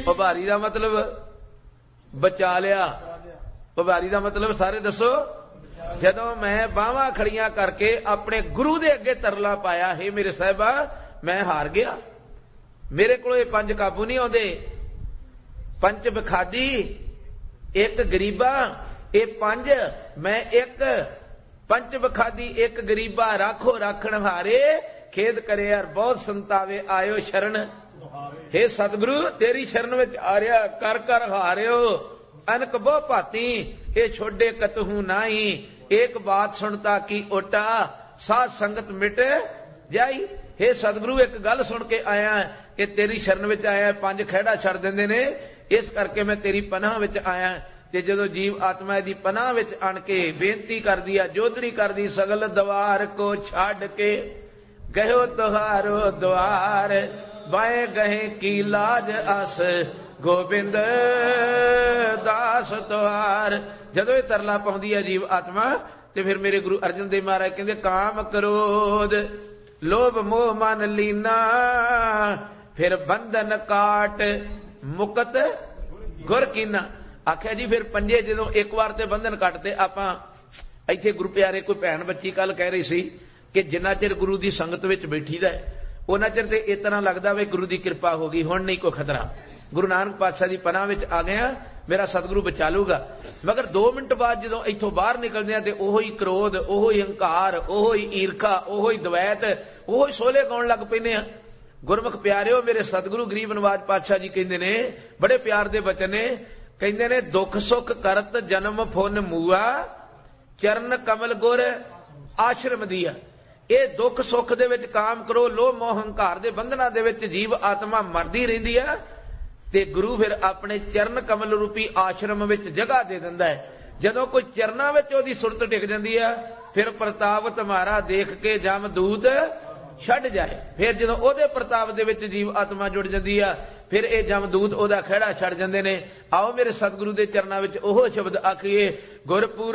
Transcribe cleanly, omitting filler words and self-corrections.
ਉਭਾਰੀ ਦਾ ਮਤਲਬ ਬਚਾ ਲਿਆ। ਉਭਾਰੀ ਦਾ ਮਤਲਬ ਸਾਰੇ ਦੱਸੋ। ਜਦੋਂ ਮੈਂ ਬਾਹਾਂ ਖੜੀਆਂ ਕਰਕੇ ਆਪਣੇ ਗੁਰੂ ਦੇ ਅੱਗੇ ਤਰਲਾ ਪਾਇਆ, ਹੈ ਮੇਰੇ ਸਾਹਿਬਾ ਮੈਂ ਹਾਰ ਗਿਆ, ਮੇਰੇ ਕੋਲ ਇਹ 5 ਕਾਬੂ ਨਹੀਂ ਆਉਂਦੇ, 5 ਬਖਾਦੀ, 1 ਗਰੀਬਾ, ਇਹ 5 ਮੈਂ 1 5 ਬਖਾਦੀ 1 ਗਰੀਬਾ ਰਾਖੋ ਰਾਖਣ ਹਾਰੇ, ਖੇਦ ਕਰੇ ਯਾਰ ਬਹੁਤ ਸੰਤਾਵੇ ਆਇਓ ਸ਼ਰਨ। हे सतगुरु तेरी शरण विच आ रहा, कर कर हारियो अनक बहु भाती, ये छोड़े कतहू नाही, एक बात सुनता की ओटा, साध संगत मिट जाई। हे सतगुरु एक गल सुन के आया कि तेरी शरण विच आया, 5 खैड़ा छड़ दिंदे ने, इस करके मैं तेरी पनाह विच आया। ते जदों जीव आत्मा दी पनाह विच आण के बेनती कर दी, जोधड़ी कर दी, सगल द्वार को छाड़ के गयो तुहारो द्वार, बाए गहे की लाज अस गोबिंद दास तुहार। जदों ये तरला पाउंदी है जीव आत्मा, ते फिर मेरे गुरु अर्जन देव महाराज कहंदे काम क्रोध लोभ मोह मन लीना, फिर बंधन काट मुकत गुर कीना। आख्या जी फिर 5 जदों एक बार ते बंधन कटते, आपां इत्थे गुरु प्यारे कोई भैन बच्ची कल कह रही सी कि जिन्ना चिर गुरु की संगत विच बैठीदा उन्ना चिर ते इस तरह लगदा वे गुरु की कृपा हो गई, हुण नहीं कोई खतरा, गुरु नानक पातशाह की पनाह विच आ गया, मेरा सतगुरु बचा लूगा। मगर 2 मिनट बाद जदों इत्थों बाहर निकलदे ते ओहो ही क्रोध, ओहो ही हंकार, ओहो ही ईरखा, ओहो ही द्वैत, ओहो ही सोले गाउण लग पैंदे आ। गुरमुख प्यारिओ मेरे सतगुरु गरीब नवाज पातशाह जी कहंदे ने, बड़े प्यार दे वचन ने, कहंदे ने दुख सुख करत जन्म फुन मूआ, चरण कमल गुर आश्रम दिया। ये दुख सुख दे विच काम करो, लोभ मोह हंकार दे बंधना दे विच जीव आत्मा मरदी रहिंदी है, ते गुरु फिर अपने चरण कमल रूपी आश्रम विच जगह दे दिंदा है। जदों कोई चरना विच ओहदी सुरत टिक जांदी है, फिर प्रताप तुम्हारा देख के जमदूत छड़ जाए। फिर जदों ओहदे प्रताप दे विच जीव आत्मा जुड़ जांदी है, फिर ये जमदूत ओहदा खैड़ा छड़ जांदे ने। आओ मेरे सतगुरु दे चरनां विच ओह शब्द आखिए, गुरपुर